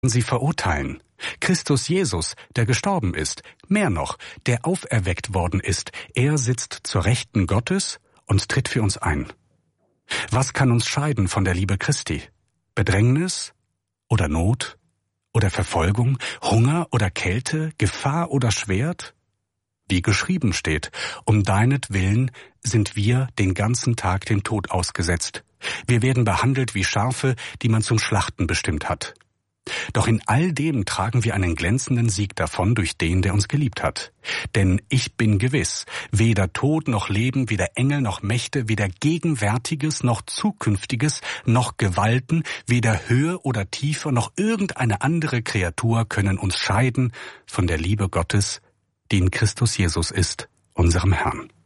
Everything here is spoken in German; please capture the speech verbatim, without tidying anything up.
sie verurteilen. Christus Jesus, der gestorben ist, mehr noch, der auferweckt worden ist, er sitzt zur Rechten Gottes und tritt für uns ein. Was kann uns scheiden von der Liebe Christi? Bedrängnis oder Not oder Verfolgung, Hunger oder Kälte, Gefahr oder Schwert? Wie geschrieben steht, um deinetwillen sind wir den ganzen Tag dem Tod ausgesetzt. Wir werden behandelt wie Schafe, die man zum Schlachten bestimmt hat. Doch in all dem tragen wir einen glänzenden Sieg davon durch den, der uns geliebt hat. Denn ich bin gewiss, weder Tod noch Leben, weder Engel noch Mächte, weder Gegenwärtiges noch Zukünftiges, noch Gewalten, weder Höhe oder Tiefe, noch irgendeine andere Kreatur können uns scheiden von der Liebe Gottes, die in Christus Jesus ist, unserem Herrn.